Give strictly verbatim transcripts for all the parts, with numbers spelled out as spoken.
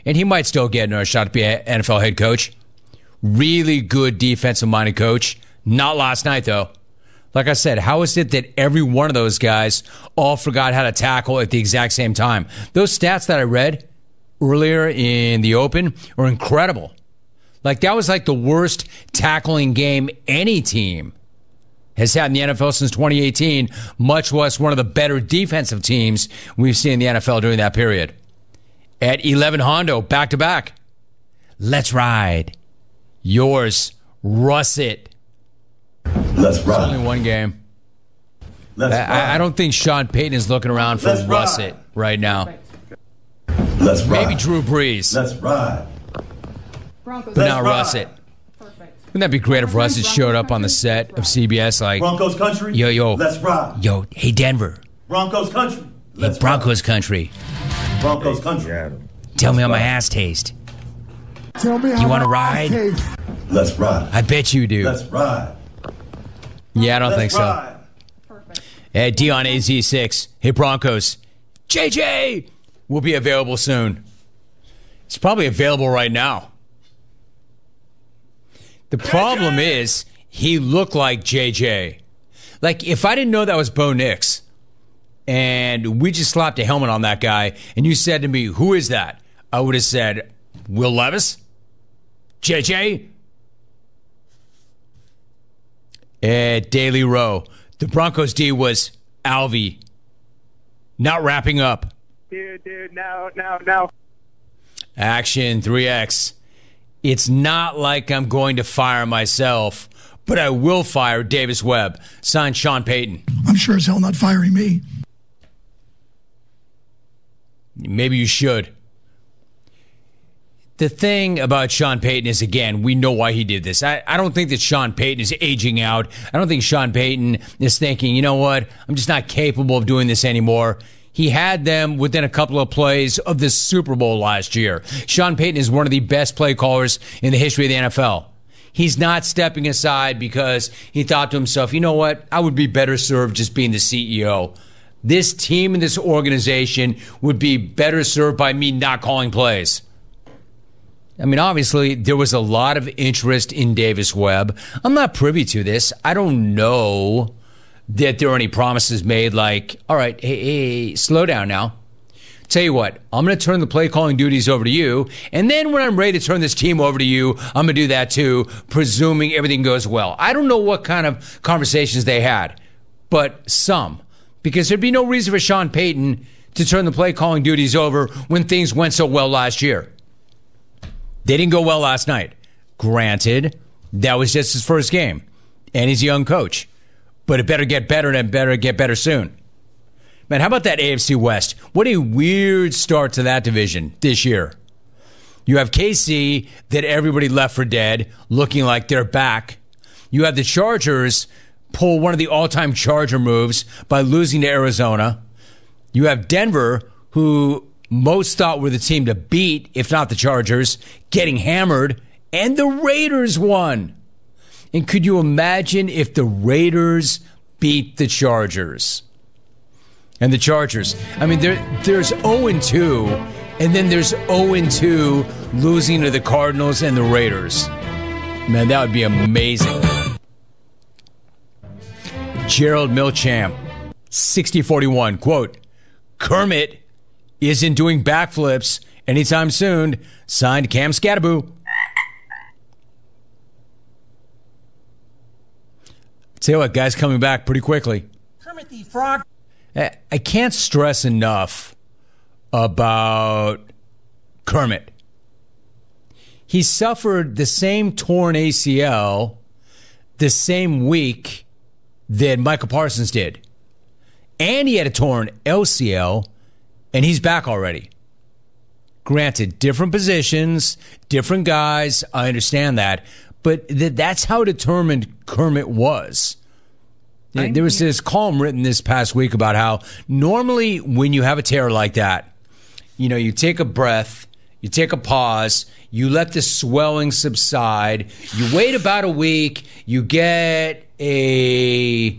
and he might still get another shot to be an N F L head coach. Really good defensive-minded coach. Not last night, though. Like I said, how is it that every one of those guys all forgot how to tackle at the exact same time? Those stats that I read earlier in the Open are incredible. Like, that was like the worst tackling game any team has had in the N F L since twenty eighteen, much less one of the better defensive teams we've seen in the N F L during that period. At eleven Hondo, back-to-back. Let's ride. Yours, Russet. Let's ride. Only one game. Let's I, ride. I don't think Sean Payton is looking around for Let's Russet ride. right now. Let's ride. Maybe Drew Brees, Let's ride. Broncos. but not ride. Russet. Perfect. Wouldn't that be great if Russet showed up on the set of C B S like, Broncos country. yo, yo, Let's ride. yo, hey, Denver, Broncos country. Let's hey, Broncos country, ride. Broncos country. tell me how my ass tastes. Tell me You want to ride? Let's ride. I bet you do. Let's ride. Yeah, I don't Let's think so. ride. Perfect. At Dion A Z six, hey, Broncos, J J will be available soon. It's probably available right now. The problem is he looked like J J. Like, if I didn't know that was Bo Nix and we just slapped a helmet on that guy and you said to me, who is that? I would have said, Will Levis? J J? At Daily Row, the Broncos D was Alvy. Not wrapping up. Dude, dude, no, no, no. Action three X. It's not like I'm going to fire myself, but I will fire Davis Webb. Signed, Sean Payton. I'm sure as hell not firing me. Maybe you should. The thing about Sean Payton is, again, we know why he did this. I, I don't think that Sean Payton is aging out. I don't think Sean Payton is thinking, you know what, I'm just not capable of doing this anymore. He had them within a couple of plays of the Super Bowl last year. Sean Payton is one of the best play callers in the history of the N F L. He's not stepping aside because he thought to himself, you know what, I would be better served just being the C E O. This team and this organization would be better served by me not calling plays. I mean, obviously, there was a lot of interest in Davis Webb. I'm not privy to this. I don't know that there are any promises made like, all right, hey, hey, slow down now. Tell you what, I'm going to turn the play calling duties over to you. And then when I'm ready to turn this team over to you, I'm going to do that too, presuming everything goes well. I don't know what kind of conversations they had, but some. Because there'd be no reason for Sean Payton to turn the play calling duties over when things went so well last year. They didn't go well last night. Granted, that was just his first game, and he's a young coach. But it better get better and better get better soon. Man, how about that A F C West? What a weird start to that division this year. You have K C that everybody left for dead, looking like they're back. You have the Chargers pull one of the all-time Charger moves by losing to Arizona. You have Denver, who most thought were the team to beat, if not the Chargers, getting hammered, and the Raiders won. And could you imagine if the Raiders beat the Chargers? And the Chargers, I mean, there, there's oh and two, and then there's oh and two losing to the Cardinals and the Raiders. Man, that would be amazing. Gerald Milchamp, sixty forty-one, quote, Kermit isn't doing backflips anytime soon. Signed, Cam Scattaboo. Tell you what, guys coming back pretty quickly. Kermit the Frog. I can't stress enough about Kermit. He suffered the same torn A C L the same week that Michael Parsons did. And he had a torn L C L, and he's back already. Granted, different positions, different guys, I understand that. But th- that's how determined Kermit was. There was this column written this past week about how normally when you have a tear like that, you know, you take a breath, you take a pause, you let the swelling subside, you wait about a week, you get a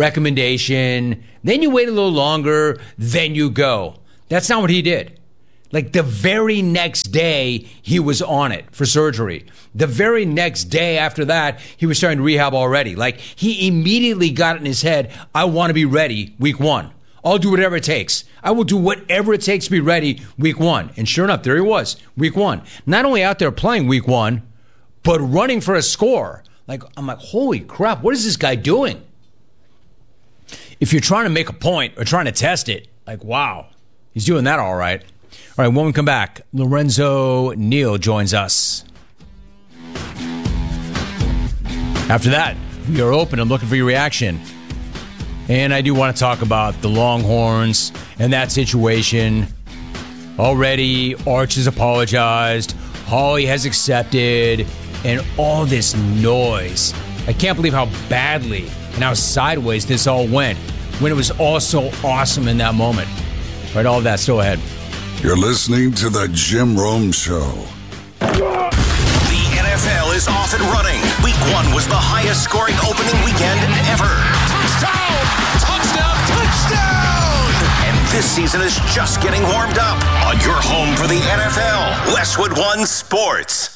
recommendation, then you wait a little longer, then you go. That's not what he did. Like the very next day, he was on it for surgery. The very next day after that, he was starting to rehab already. Like he immediately got it in his head, I want to be ready week one. I'll do whatever it takes. I will do whatever it takes to be ready week one. And sure enough, there he was, week one. Not only out there playing week one, but running for a score. Like, I'm like, holy crap, what is this guy doing? If you're trying to make a point or trying to test it, like, wow, he's doing that all right. All right, when we come back, Lorenzo Neal joins us. After that, we are open and looking for your reaction. And I do want to talk about the Longhorns and that situation. Already, Arch has apologized. Holly has accepted. And all this noise. I can't believe how badly and how sideways this all went when it was all so awesome in that moment. All right, all of that still ahead. You're listening to the Jim Rome Show. The N F L is off and running. Week one was the highest scoring opening weekend ever. Touchdown! Touchdown! Touchdown! And this season is just getting warmed up on your home for the N F L, Westwood One Sports.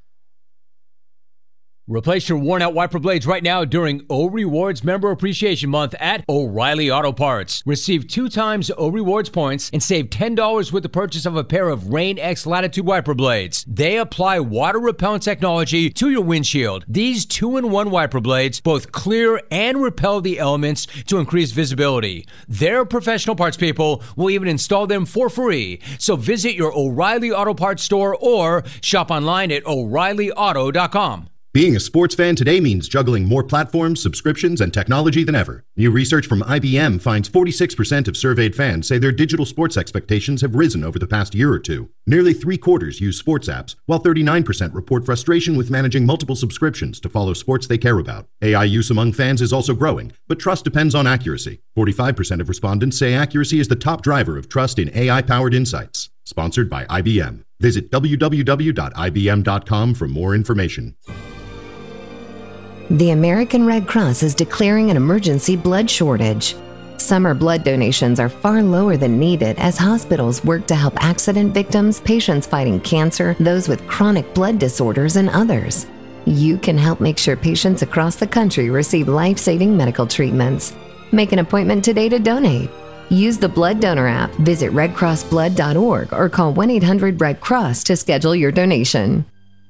Replace your worn-out wiper blades right now during O Rewards Member Appreciation Month at O'Reilly Auto Parts. Receive two times O Rewards points and save ten dollars with the purchase of a pair of Rain X Latitude wiper blades. They apply water-repellent technology to your windshield. These two-in-one wiper blades both clear and repel the elements to increase visibility. Their professional parts people will even install them for free. So visit your O'Reilly Auto Parts store or shop online at O'Reilly Auto dot com. Being a sports fan today means juggling more platforms, subscriptions, and technology than ever. New research from I B M finds forty-six percent of surveyed fans say their digital sports expectations have risen over the past year or two. Nearly three quarters use sports apps, while thirty-nine percent report frustration with managing multiple subscriptions to follow sports they care about. A I use among fans is also growing, but trust depends on accuracy. forty-five percent of respondents say accuracy is the top driver of trust in A I-powered insights. Sponsored by I B M. Visit w w w dot i b m dot com for more information. The American Red Cross is declaring an emergency blood shortage. Summer blood donations are far lower than needed as hospitals work to help accident victims, patients fighting cancer, those with chronic blood disorders, and others. You can help make sure patients across the country receive life-saving medical treatments. Make an appointment today to donate. Use the Blood Donor app, visit red cross blood dot org, or call one eight hundred red cross to schedule your donation.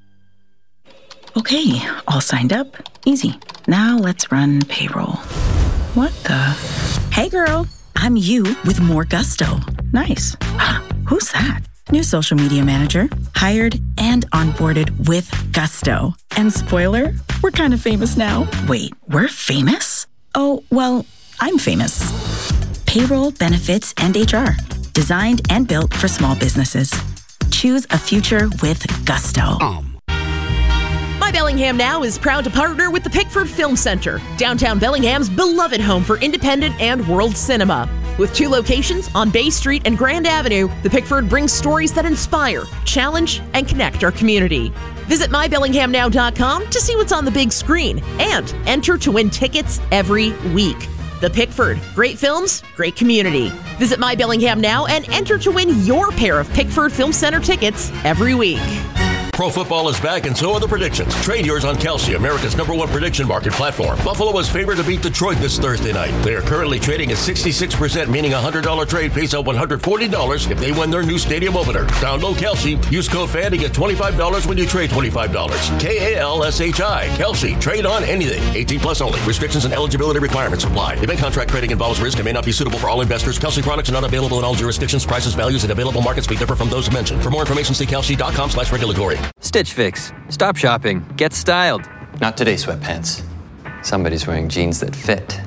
Okay, all signed up. Easy. Now let's run payroll. What the? Hey girl, I'm you with more gusto. Nice. Who's that? New social media manager. Hired and onboarded with gusto. And spoiler, we're kind of famous now. Wait, we're famous? Oh, well, I'm famous. Payroll, benefits, and H R. Designed and built for small businesses. Choose a future with gusto. Um. My Bellingham Now is proud to partner with the Pickford Film Center, downtown Bellingham's beloved home for independent and world cinema. With two locations on Bay Street and Grand Avenue, the Pickford brings stories that inspire, challenge, and connect our community. Visit my bellingham now dot com to see what's on the big screen and enter to win tickets every week. The Pickford, great films, great community. Visit My Bellingham Now and enter to win your pair of Pickford Film Center tickets every week. Pro football is back, and so are the predictions. Trade yours on Kelsey, America's number one prediction market platform. Buffalo was favored to beat Detroit this Thursday night. They are currently trading at sixty-six percent, meaning a one hundred dollars trade pays out one hundred forty dollars if they win their new stadium opener. Download Kelsey. Use code FAN to get twenty-five dollars when you trade twenty-five dollars. K A L S H I. Kelsey. Trade on anything. eighteen plus only. Restrictions and eligibility requirements apply. Event contract trading involves risk and may not be suitable for all investors. Kelsey products are not available in all jurisdictions. Prices, values, and available markets may differ from those mentioned. For more information, see kelsey dot com slash regulatory. Stitch Fix. Stop shopping. Get styled. Not today, sweatpants. Somebody's wearing jeans that fit.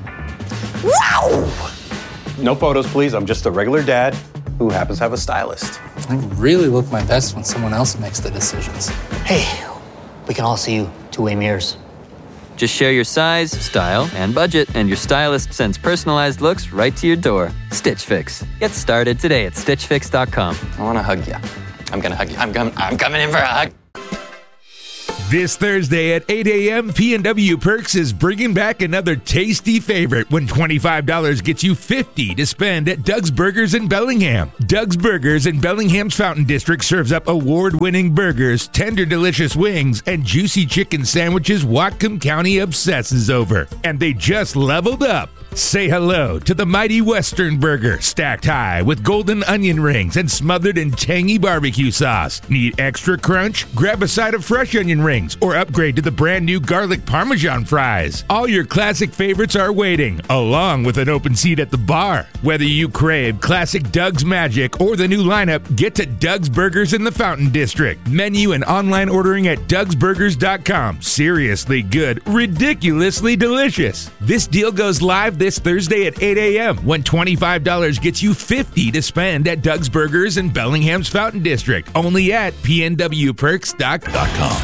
Wow! No photos, please. I'm just a regular dad who happens to have a stylist. I really look my best when someone else makes the decisions. Hey, we can all see you two-way mirrors. Just share your size, style, and budget, and your stylist sends personalized looks right to your door. Stitch Fix. Get started today at stitch fix dot com. I want to hug you. I'm going to hug you. I'm, com- I'm coming in for a hug. This Thursday at eight a.m., P and W Perks is bringing back another tasty favorite when twenty-five dollars gets you fifty dollars to spend at Doug's Burgers in Bellingham. Doug's Burgers in Bellingham's Fountain District serves up award-winning burgers, tender delicious wings, and juicy chicken sandwiches Whatcom County obsesses over. And they just leveled up. Say hello to the mighty Western Burger, stacked high with golden onion rings and smothered in tangy barbecue sauce. Need extra crunch? Grab a side of fresh onion rings or upgrade to the brand new garlic parmesan fries. All your classic favorites are waiting, along with an open seat at the bar. Whether you crave classic Doug's Magic or the new lineup, get to Doug's Burgers in the Fountain District. Menu and online ordering at dougs burgers dot com. Seriously good, ridiculously delicious. This deal goes live this Thursday at eight a.m. when twenty-five dollars gets you fifty dollars to spend at Doug's Burgers in Bellingham's Fountain District. Only at P N W perks dot com.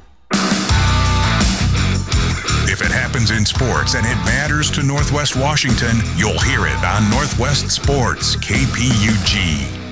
If it happens in sports and it matters to Northwest Washington, you'll hear it on Northwest Sports, K P U G.